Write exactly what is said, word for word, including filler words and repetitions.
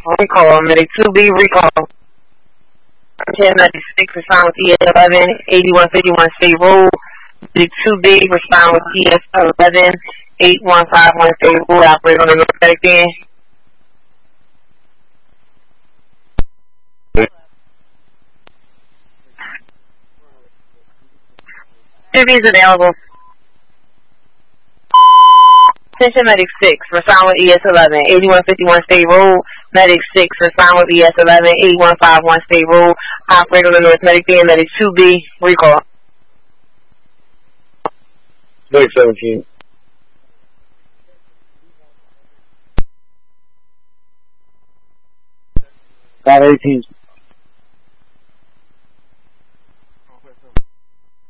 recall. Medic two B, recall. ten ninety-six, respond with E S eleven, eighty-one fifty-one State Road. Medic two B, respond with E S eleven, eighty-one fifty-one State Road. Operate on the North Medic ten. two B is available. Attention Medic six, respond with E S eleven, eighty-one fifty-one State Road. Medic six, respond with E S eleven, eighty-one fifty-one State Road. Operator on the North Medic ten, Medic two B, recall. Medic seventeen. five eighteen.